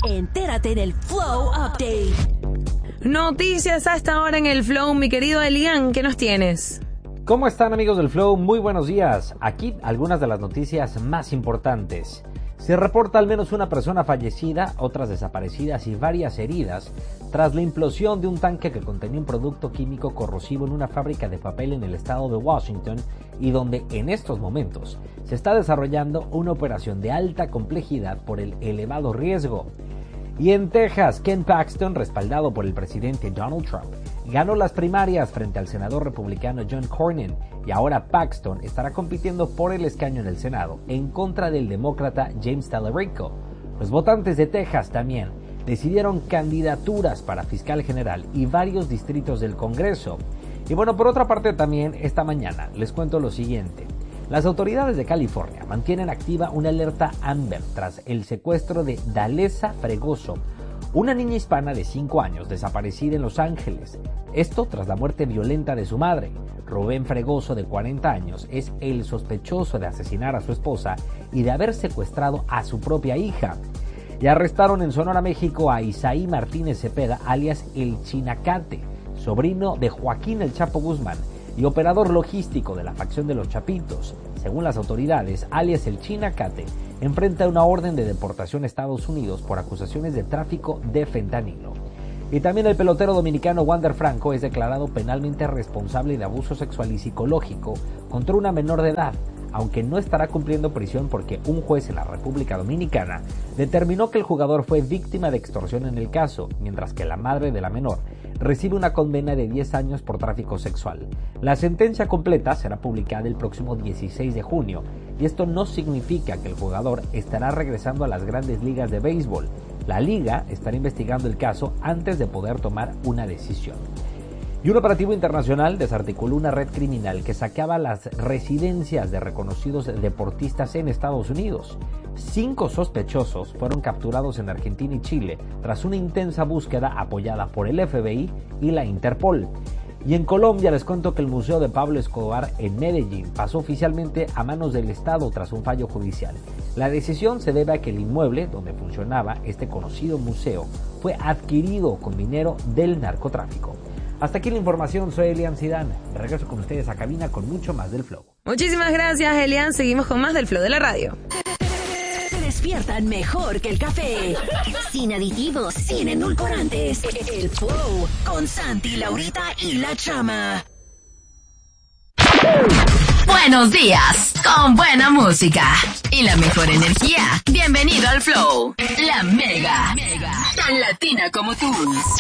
Entérate en el Flow Update. Noticias a esta hora en el Flow, mi querido Elian, ¿qué nos tienes? ¿Cómo están, amigos del Flow? Muy buenos días. Aquí algunas de las noticias más importantes. Se reporta al menos una persona fallecida, otras desaparecidas y varias heridas tras la implosión de un tanque que contenía un producto químico corrosivo en una fábrica de papel en el estado de Washington y donde en estos momentos se está desarrollando una operación de alta complejidad por el elevado riesgo. Y en Texas, Ken Paxton, respaldado por el presidente Donald Trump, ganó las primarias frente al senador republicano John Cornyn y ahora Paxton estará compitiendo por el escaño en el Senado en contra del demócrata James Talerico. Los votantes de Texas también decidieron candidaturas para fiscal general y varios distritos del Congreso. Y bueno, por otra parte también esta mañana les cuento lo siguiente. Las autoridades de California mantienen activa una alerta Amber tras el secuestro de Dalesa Fregoso, una niña hispana de 5 años desaparecida en Los Ángeles. Esto tras la muerte violenta de su madre. Rubén Fregoso, de 40 años, es el sospechoso de asesinar a su esposa y de haber secuestrado a su propia hija. Y arrestaron en Sonora, México, a Isaí Martínez Cepeda, alias El Chinacate, sobrino de Joaquín El Chapo Guzmán y operador logístico de la facción de los Chapitos. Según las autoridades, alias El Chinacate enfrenta una orden de deportación a Estados Unidos por acusaciones de tráfico de fentanilo. Y también el pelotero dominicano Wander Franco es declarado penalmente responsable de abuso sexual y psicológico contra una menor de edad, aunque no estará cumpliendo prisión porque un juez en la República Dominicana determinó que el jugador fue víctima de extorsión en el caso, mientras que la madre de la menor recibe una condena de 10 años por tráfico sexual. La sentencia completa será publicada el próximo 16 de junio, y esto no significa que el jugador estará regresando a las grandes ligas de béisbol. La liga estará investigando el caso antes de poder tomar una decisión. Y un operativo internacional desarticuló una red criminal que saqueaba las residencias de reconocidos deportistas en Estados Unidos. 5 sospechosos fueron capturados en Argentina y Chile tras una intensa búsqueda apoyada por el FBI y la Interpol. Y en Colombia les cuento que el Museo de Pablo Escobar en Medellín pasó oficialmente a manos del Estado tras un fallo judicial. La decisión se debe a que el inmueble donde funcionaba este conocido museo fue adquirido con dinero del narcotráfico. Hasta aquí la información, soy Elian Zidane. Regreso con ustedes a cabina con mucho más del Flow. Muchísimas gracias, Elian. Seguimos con más del Flow de la radio. Se despiertan mejor que el café. Sin aditivos, sin endulcorantes. El Flow con Santi, Laurita y La Chama. Buenos días, con buena música y la mejor energía. Bienvenido al Flow, la mega, tan latina como tú.